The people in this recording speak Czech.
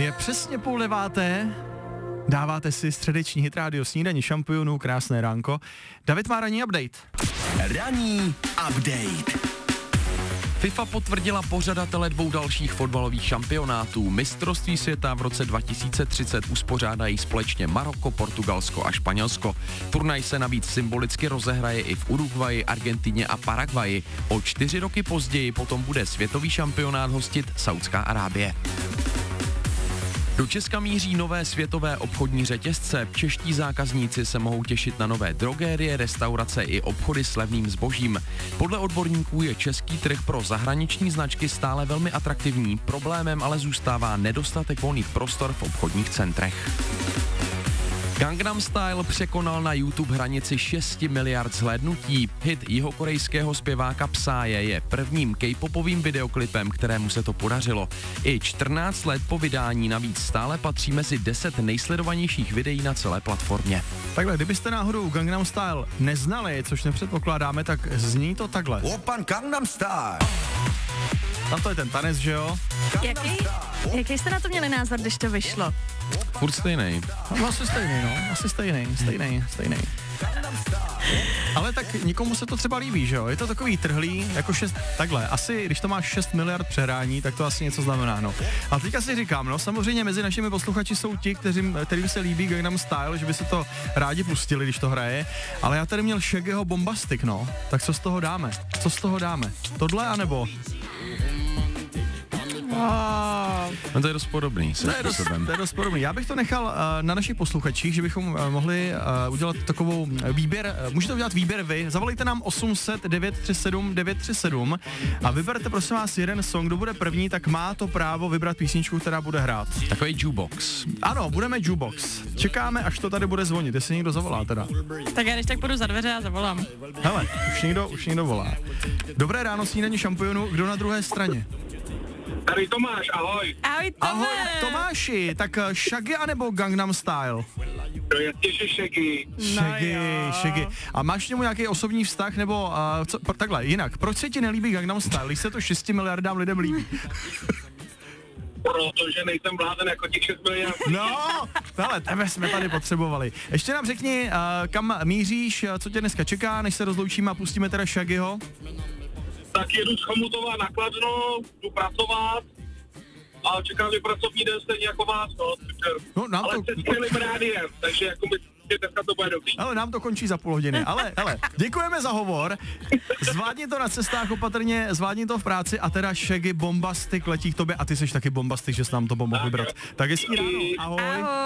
Je přesně 8:30, dáváte si středeční hit rádio Snídaní šampionů, krásné ránko. David má ranní update. Ranní update. FIFA potvrdila pořadatele 2 dalších fotbalových šampionátů. Mistrovství světa v roce 2030 uspořádají společně Maroko, Portugalsko a Španělsko. Turnaj se navíc symbolicky rozehraje i v Uruguayi, Argentině a Paraguayi. O 4 roky později potom bude světový šampionát hostit Saudská Arábie. Do Česka míří nové světové obchodní řetězce. Čeští zákazníci se mohou těšit na nové drogérie, restaurace i obchody s levným zbožím. Podle odborníků je český trh pro zahraniční značky stále velmi atraktivní. Problémem ale zůstává nedostatek volných prostor v obchodních centrech. Gangnam Style překonal na YouTube hranici 6 miliard zhlédnutí. Hit jihokorejského zpěváka Psyje je prvním K-popovým videoklipem, kterému se to podařilo. I 14 let po vydání navíc stále patří mezi 10 nejsledovanějších videí na celé platformě. Takhle, kdybyste náhodou Gangnam Style neznali, což nepředpokládáme, tak zní to takhle. Open Gangnam Style. Tam to je ten tanec, že jo? Jaký jste na to měli názor, když to vyšlo? Furt stejnej. No, asi stejný. Ale tak nikomu se to třeba líbí, že jo? Je to takový trhlý, jako takhle, asi když to máš 6 miliard přehrání, tak to asi něco znamená, no. A teďka si říkám, no, samozřejmě mezi našimi posluchači jsou ti, kterým se líbí Gangnam Style, že by se to rádi pustili, když to hraje, ale já tady měl Shaggyho Bombastic, no. Tak co z toho dáme? Tohle anebo? No to je dost podobný. To je dost podobný. Já bych to nechal na našich posluchačích, že bychom mohli udělat takovou výběr. Můžete udělat výběr vy. Zavolejte nám 800 937 937 a vyberte prosím vás jeden song. Kdo bude první, tak má to právo vybrat písničku, která bude hrát. Takový jukebox. Ano, budeme jukebox. Čekáme, až to tady bude zvonit, jestli někdo zavolá teda. Tak já když tak půjdu za dveře a zavolám. Hele, už někdo volá. Dobré ráno, Snídaní šampionu. Kdo na druhé straně? Tady Tomáš, ahoj. Ahoj, Tome. Ahoj, Tomáši, tak Shaggy anebo Gangnam Style? To je těžší Shaggy. Shaggy. A máš k němu nějaký osobní vztah, nebo takhle, jinak, proč se ti nelíbí Gangnam Style, když se to 6 miliardám lidem líbí? Protože nejsem blázen jako těch 6 miliard. No, hele, tebe jsme tady potřebovali. Ještě nám řekni, kam míříš, co tě dneska čeká, než se rozloučíme a pustíme teda Shaggyho? Tak jedu z Chomutova na Kladno, jdu pracovat a čekám mi pracovní den stejně jako vás, no, ale se skvělým rádiem, takže jako dneska to bude dobrý. Ale nám to končí za půl hodiny, ale děkujeme za hovor, zvládni to na cestách opatrně, zvládni to v práci a teda Shaggy Bombastic letí k tobě a ty seš taky Bombastic, že jsi nám to pomohl vybrat. Tak hezký ráno, ahoj.